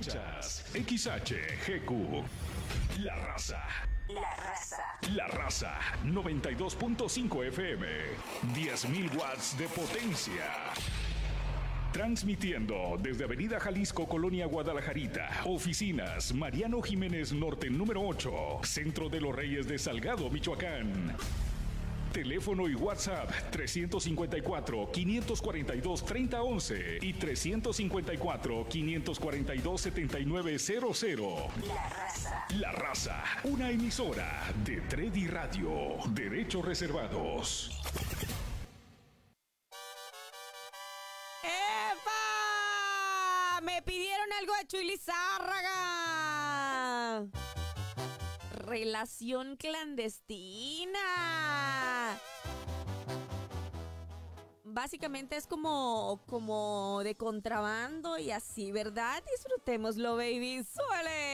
Escuchas XHGQ. La Raza. La Raza. La Raza 92.5 FM. 10.000 watts de potencia. Transmitiendo desde Avenida Jalisco, Colonia Guadalajarita. Oficinas Mariano Jiménez Norte número 8. Centro de los Reyes de Salgado, Michoacán. Teléfono y WhatsApp 354-542-3011 y 354-542-7900. La Raza. La Raza, una emisora de Tredi Radio. Derechos reservados. ¡Epa! Me pidieron algo de Chuy Lizárraga. Relación clandestina. Básicamente es como de contrabando y así, ¿verdad? Disfrutémoslo, baby. ¡Suele!